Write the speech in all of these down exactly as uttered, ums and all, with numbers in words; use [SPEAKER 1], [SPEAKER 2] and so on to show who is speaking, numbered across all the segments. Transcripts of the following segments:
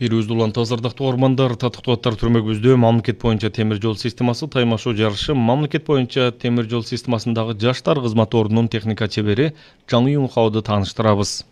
[SPEAKER 1] Бирүүбүздү улан тазардактуу ормандар татыктуу түрмөгүбүздө мамлекет боюнча темир жол системасы таймашуу жарышы мамлекет боюнча темир жол системасындагы жаштар кызмат ордунун техника чебери Жаң Юнхауду тааныштырабыз.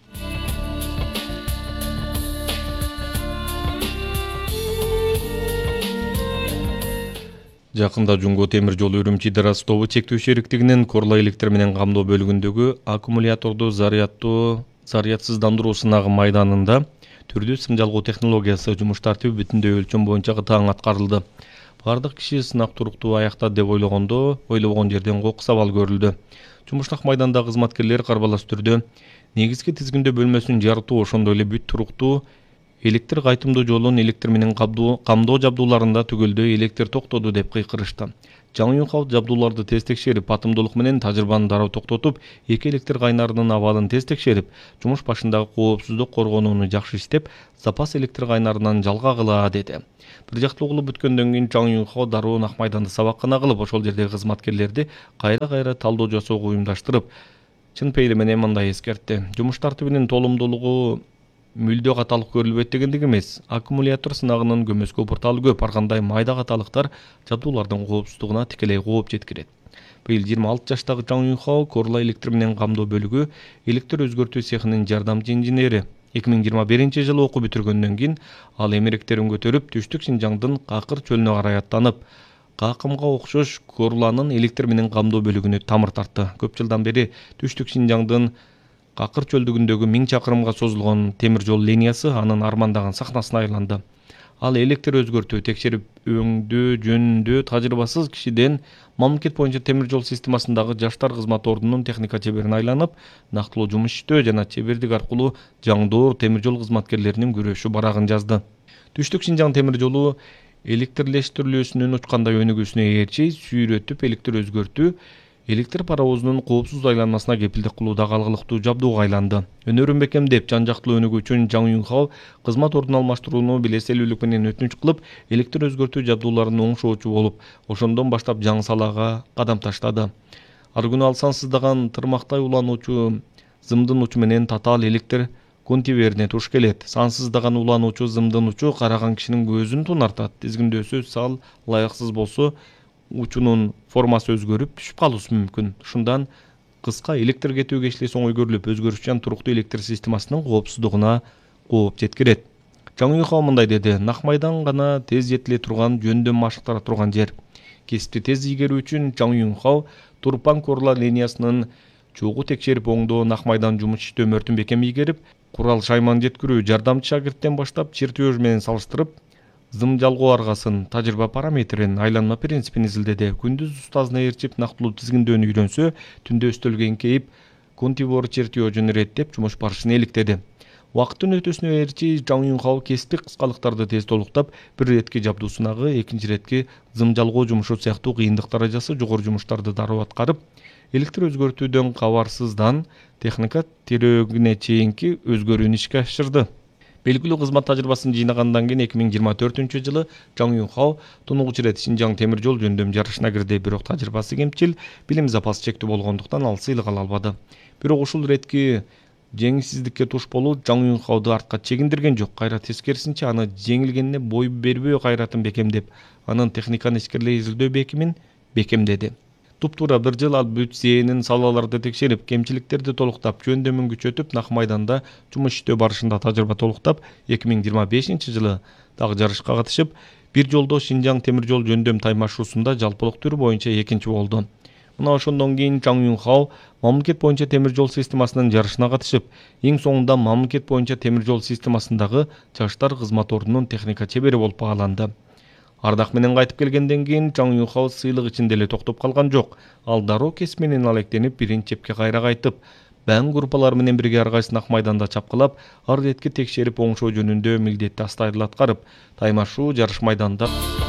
[SPEAKER 1] Жакында Жумго темир жол Үрүмчи Дарас тобу чектүү шериктигинин Корла электр менен камдоо бөлүгүндөгү аккумуляторду зарядтуу зарядсыздандыруу сынагы майданында түрдүү сым жалгоо технологиясы жумуш тартиби бүтүндөй өлчөм боюнча таң аткарылды. Бардык киши сынак туруктуу аяктады деп ойлогондо, ойлобогон жерден кокус абал көрүлдү. Жумуштак майданда кызматкерлер карбалас түрдө негизги тизгиндөө бөлмөсүн жарытуу, ошондой эле бүт туруктуу электр кайтымдуу жолун электр менен камдоо жабдууларында түгөлдөй электр токтоду деп кыйкырышты. Жаң Юнхау жабдууларды тез текшерип, батымдуулук менен тажрыйбаны дароо токтотуп, эки электр кайнарынын абалын тез текшерип, жумуш башындагы коопсуздук коргонууну жакшы иштеп, запас электр кайнарынан жалгагыла деди. Бир жактуу кылып бүткөндөн кийин Жаң Юнхау дароо нак майданды сабаккана кылып, ошол жердеги кызматкерлерди кайра-кайра талдоо жасоого уюмдаштырып, чын пейили менен мындай эскертти. Жумуш тартибинин толумдуулугу мүлдө каталык көрүлбөйт дегендик эмес. Аккумулятор сынагынын көмөскө порталы көп, ар кандай майда каталыктар жабдуулардын коопсуздугуна тикелей кооп жеткирет. Быйыл жыйырма алты жаштагы Жаң Юнхау Корла электр менен камдоо бөлүгү электр өзгөртүү цехинин жардамчы инженери. эки миң жыйырма биринчи жылы окуу бүтүргөндөн кийин ал эмеректерин көтөрүп, түштүк Шинжаңдын Какыр чөлүнө карай аттанып, Какымга окшош Корланын электр менен камдоо бөлүгүнө тамыр тартты. Көп жылдан бери түштүк Шинжаңдын Какыр чөлдүгүндөгү миң чакырымга созулгон темир жол линиясы анын армандаган сахнасына айланды. Ал электр өзгөртүү, текшерип өңдөө жөнүндө тажрыйбасыз кишиден мамлекет боюнча темир жол системасындагы жаштар кызмат ордунун техника чеберине айланып, нактылуу жумуш иштөө жана чебердик аркылуу жаңдоор темир жол кызматкерлеринин күрөшү барагын жазды. Түштүк Шинжаң темир жолу электрлештирилүүсүнүн учкандай өнүгүүсүнө ээрчи сүйрөтүп электр өзгөртүү электр паровозунун коопсуз айланмасына кепилдик кылуудагы алгылыктуу жабдууга айланды. Өнөрүн бекемдеп, жан жактылуу өнүгүү үчүн Жаң Юнхау кызмат ордун алмаштырууну белеселүүлүк менен өтүнүч кылып, электр өзгөртүү жабдууларын оңшоочу болуп, ошондон баштап жаңы салага кадам таштады. Ар күнү ал сансыздаган тырмактай улануучу зымдын учу менен татаал электр контейнерине туш келет. Сансыздаган улануучу зымдын учу караган кишинин көзүн тунартат. Тизгиндөөсү сал ылайыксыз болсо, учунун формасы өзгөрүп түшүп калуусу мүмкүн. Ушундан кыска электр кетүүгө иштес оңой көрүлүп, өзгөрүшчан туруктуу электр системасынын коопсуздугуна кооп жеткирет. Жаң Юнхау мындай деди: нак майдан гана тез жетиле турган, жөндөм машыктара турган жер. Кесипти тез ийгерүү үчүн Жаң Юнхау Турпан Корла линиясынын чогуу текшерип оңдоо, нак майдан жумуш иштөө мөртүн бекем ийгерип, курал шайман жеткирүү, жардамчы шагирттен баштап чертеж менен салыштырып, зым жалгоо аргасын, тажрыйба параметрин, айланма принципин изилдеди. Күндүз устазына ээрчип нактылуу тизгиндөөнү үйрөнсө, түндө өстөлгө эңкейип, контейнер чертежин иреттеп жумуш барышын иликтеди. Убакыттын өтүүсүнө ээрчи Жаң Юнхау кесиптик кыскалыктарды тез толуктап, бир иретки жабдуу сынагы, экинчи иретки зым жалгоо жумушу сыяктуу кыйындык даражасы жогору жумуштарды дароо аткарып, электр өзгөртүүдөн кабарсыздан техника терөөгүнө чейинки өзгөрүүнү ишке ашырды. Белгилүү кызмат тажрыйбасын жыйнагандан кийин эки миң жыйырма төртүнчү жылы Жаң Юнхау тунугуч ирет Шинжаң темир жол жөндөм жарышына кирди, бирок тажрыйбасы кемчил, билим запасы чектүү болгондуктан ал сыйлык ала албады. Бирок ушул иретки жеңилсиздикке туш болуу Жаң Юнхауду артка чегиндирген жок. Кайра тескерисинче, аны жеңилгенине бой бербөө кайратын бекемдеп, анын техниканы ичкерилей изилдөө бекимин бекемдеди. Туптуура бир жыл ал бүт зээнин салаларды текшерип, кемчиликтерди толуктап, жөндөмүн күчөтүп, нак майданда жумуш иштөө барышында тажрыйба толуктап, эки миң жыйырма бешинчи жылы дагы жарышка катышып, бир жолдо Шинжаң темир жол жөндөм таймашуусунда жалпылык түрү боюнча экинчи болду. Мына ошондон кийин Жаң Юнхау мамлекет боюнча темир жол системасынын жарышына катышып, эң соңунда мамлекет боюнча темир жол системасындагы жаштар кызмат ордунун техника чебери болуп бааланды. Ардак менен кайтып келгенден кийин Жаң Юнхау сыйлык ичинде эле токтоп калган жок. Ал дароо кесип менен алектенип, биринчи чепке кайра кайтып, баң группалар менен бирге ар кайсын ак майданда чапкылап, ар иретки текшерип оңшоо жөнүндө милдетти астайрыл аткарып, таймашуу жарыш майданда